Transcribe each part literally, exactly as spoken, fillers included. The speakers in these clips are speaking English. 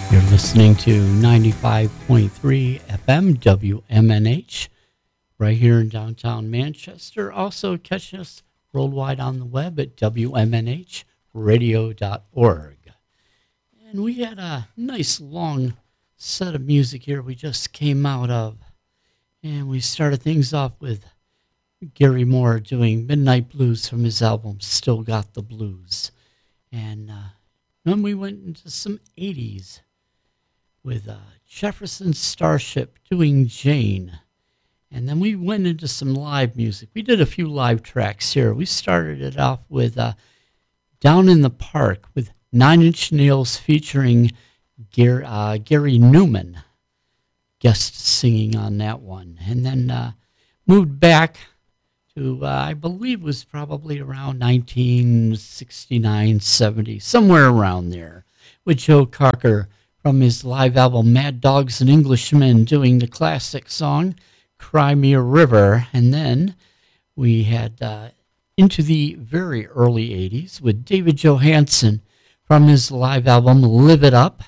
You're listening to ninety-five point three F M W M N H right here in downtown Manchester. Also catch us worldwide on the web at W M N H radio dot org. And we had a nice long set of music here we just came out of. And we started things off with Gary Moore doing Midnight Blues from his album Still Got the Blues. And uh, then we went into some eighties with uh, Jefferson Starship doing Jane. And then we went into some live music. We did a few live tracks here. We started it off with uh, Down in the Park with Nine Inch Nails featuring Gary, uh, Gary Newman, guest singing on that one. And then uh, moved back to, uh, I believe was probably around nineteen sixty-nine, seventy, somewhere around there, with Joe Cocker from his live album Mad Dogs and Englishmen doing the classic song Cry Me a River. And then we had uh, into the very early eighties with David Johansen from his live album Live It Up.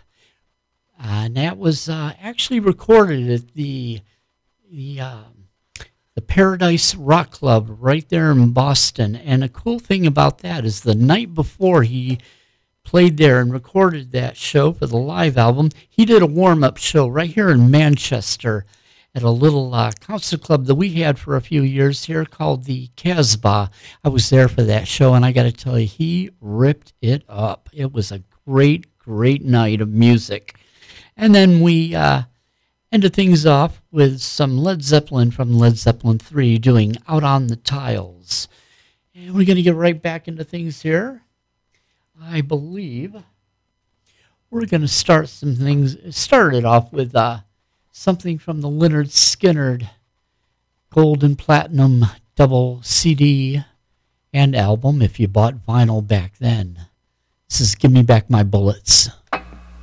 Uh, and that was uh, actually recorded at the the, uh, the Paradise Rock Club right there in Boston. And a cool thing about that is the night before he played there and recorded that show for the live album, he did a warm-up show right here in Manchester at a little uh, concert club that we had for a few years here called the Casbah. I was there for that show, and I got to tell you, he ripped it up. It was a great, great night of music. And then we uh, ended things off with some Led Zeppelin from Led Zeppelin three doing Out on the Tiles. And we're going to get right back into things here. I believe we're going to start some things. Start it off with uh, something from the Lynyrd Skynyrd Gold and Platinum double C D and album, if you bought vinyl back then. This is Give Me Back My Bullets.